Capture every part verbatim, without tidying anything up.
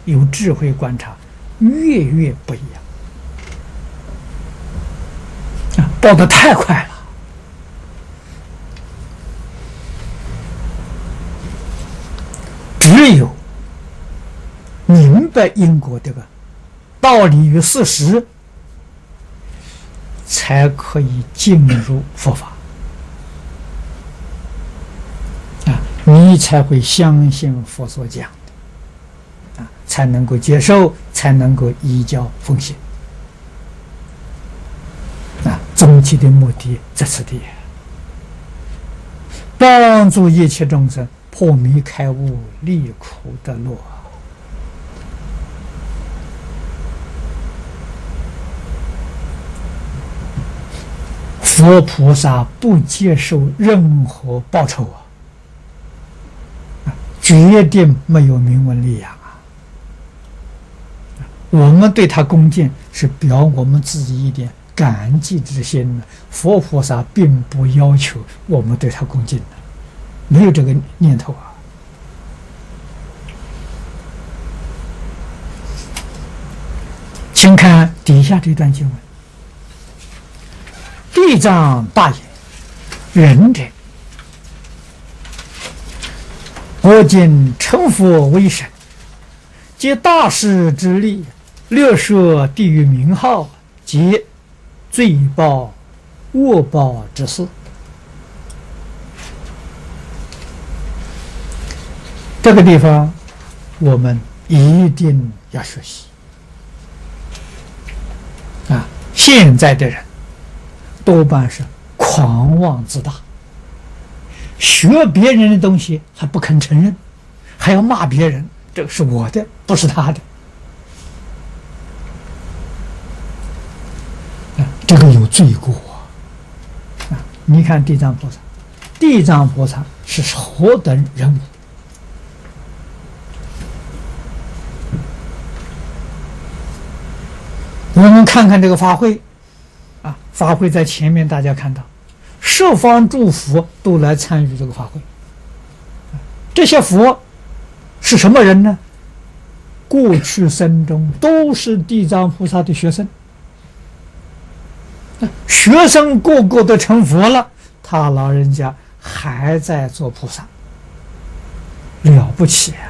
有智慧观察，月月不一样啊，报得太快了。只有明白因果这个道理与事实，才可以进入佛法啊，你才会相信佛所讲的啊，才能够接受，才能够依教奉行啊。终极的目的在此地，帮助一切众生破迷开悟，离苦得乐。佛菩萨不接受任何报酬啊，决定没有名闻利养啊。我们对他恭敬是表我们自己一点感激之心，佛菩萨并不要求我们对他恭敬的，没有这个念头啊。请看底下这段经文：地藏大言，仁者，我今成佛为神，借大士之力，略说地狱名号及罪报恶报之事。这个地方我们一定要学习啊！现在的人多半是狂妄自大，学别人的东西还不肯承认，还要骂别人，这个是我的，不是他的。啊，这个有罪过啊！你看地藏菩萨，地藏菩萨是何等人物？我们看看这个法会啊，法会在前面，大家看到十方诸佛都来参与这个法会。这些佛是什么人呢？过去生中都是地藏菩萨的学生，学生个个都成佛了，他老人家还在做菩萨，了不起啊！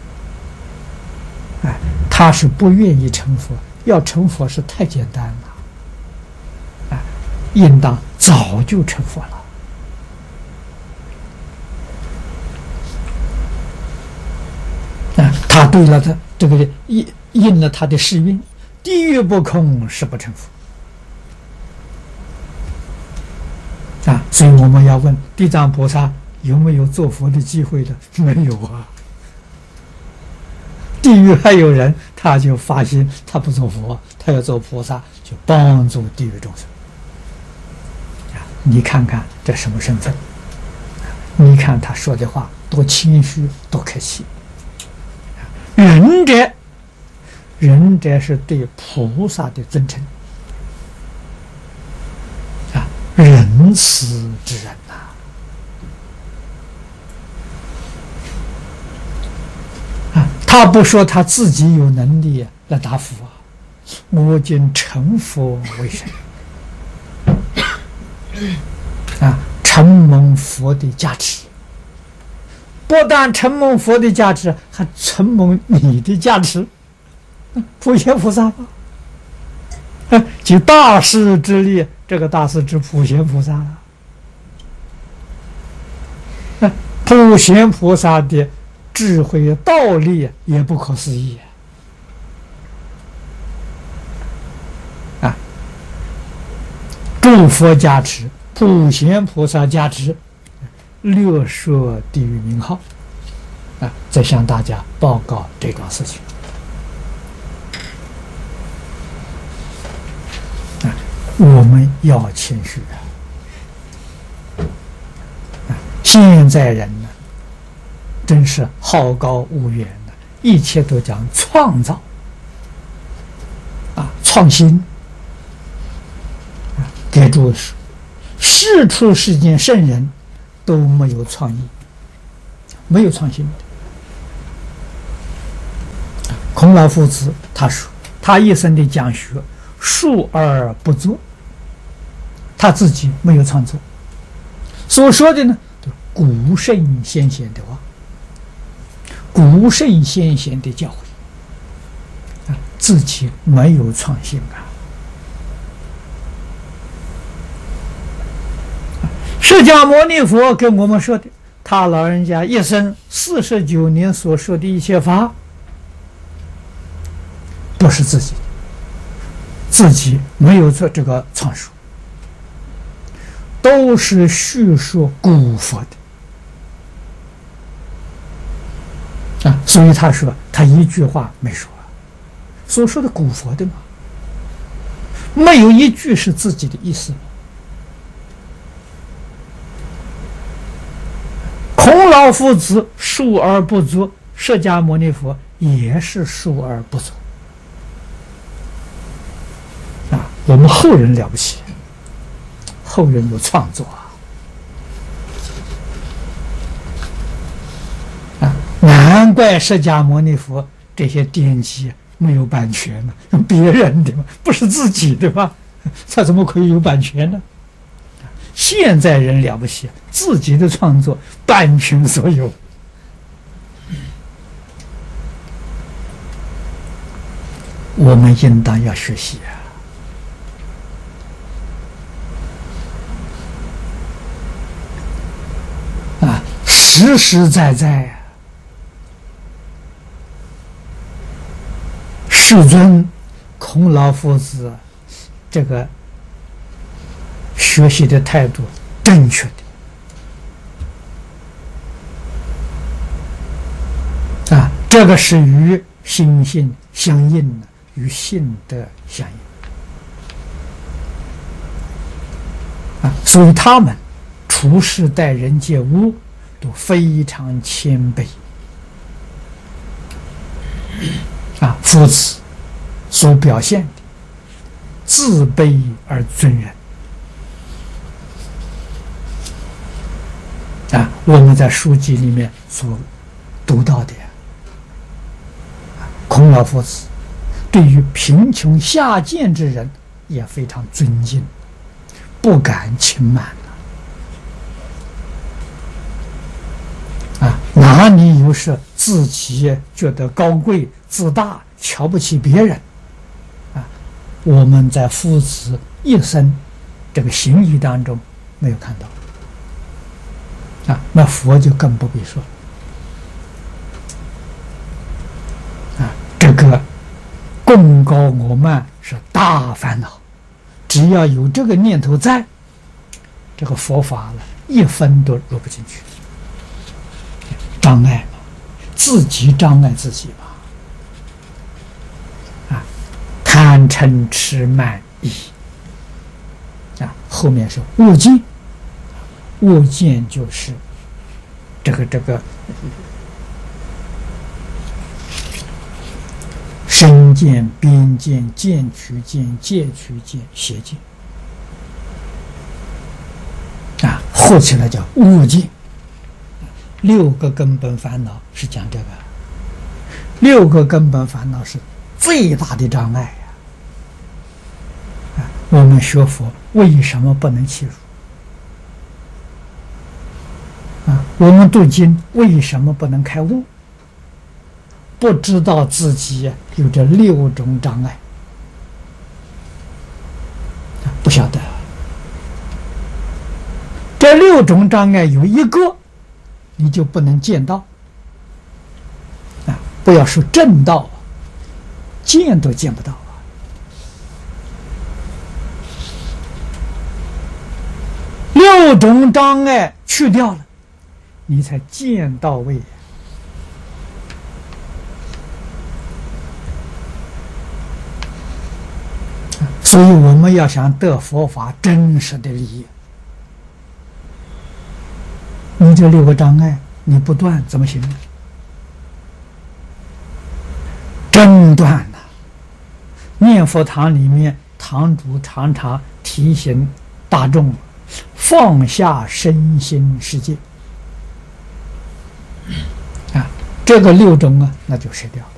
哎，他是不愿意成佛，要成佛是太简单了，啊，应当早就成佛了。啊，他对了他这个应应了他的誓愿，地狱不空，誓不成佛。啊，所以我们要问地藏菩萨有没有做佛的机会的？没有啊。地狱还有人，他就发心，他不做佛，他要做菩萨，就帮助地狱众生。啊，你看看这什么身份？你看他说的话多谦虚，多客气。仁者，仁者是对菩萨的尊称。啊，仁慈之人呐、啊。他不说他自己有能力来答复啊，我今成佛为神啊，承蒙佛的加持，不但承蒙佛的加持，还承蒙你的加持，普贤菩萨吧，啊，即大士之力，这个大士指普贤菩萨了，啊，普贤菩萨的智慧道力也不可思议啊！诸佛加持，普贤菩萨加持，略说地狱名号啊！再向大家报告这桩事情啊！我们要谦虚啊！啊，现在人呢？真是好高骛远的，一切都讲创造啊，创新啊，给诸位说，世出世间圣人都没有创意，没有创新的。可孔老夫子他说，他一生的讲学，述而不作，他自己没有创作，所说的呢，古圣先贤的话，古圣先贤的教诲，啊，自己没有创新啊。释迦牟尼佛跟我们说的，他老人家一生四十九年所说的一切法，不是自己，自己没有做这个创述，都是叙述古佛的啊。所以他说，他一句话没说，所说的古佛的嘛，没有一句是自己的意思。孔老夫子述而不作，释迦牟尼佛也是述而不作啊。我们后人了不起，后人有创作啊，啊，难怪释迦牟尼佛这些典籍没有版权呢，别人的嘛，不是自己的嘛，他怎么可以有版权呢？现在人了不起，自己的创作版权所有。我们应当要学习啊！啊，实实在在啊，世尊孔老夫子这个学习的态度正确的啊，这个是与心性相应的，与性德相应啊，所以他们处事待人接物都非常谦卑啊，夫子所表现的自卑而尊人。啊，我们在书籍里面所读到的，孔老夫子对于贫穷下贱之人也非常尊敬，不敢轻慢啊，哪里有是自己觉得高贵自大瞧不起别人啊？我们在夫子一生这个行仪当中没有看到啊，那佛就更不必说啊。这个功高我慢是大烦恼，只要有这个念头在，这个佛法了一分都入不进去，障碍嘛，自己障碍自己嘛。啊，贪嗔痴慢疑啊，后面是恶见。恶见就是这个这个身见、边见、见取见、戒取见、邪见啊，合起来叫恶见。六个根本烦恼是讲这个，六个根本烦恼是最大的障碍啊！啊，我们学佛为什么不能契入？啊，我们读经为什么不能开悟？不知道自己有这六种障碍，不晓得。这六种障碍有一个，你就不能见到。啊，不要说正道，见都见不到啊。六种障碍去掉了，你才见到位。所以我们要想得佛法真实的利益，你这六个障碍你不断怎么行呢？真断了。念佛堂里面，堂主常常提醒大众放下身心世界啊，这个六种啊，那就失掉。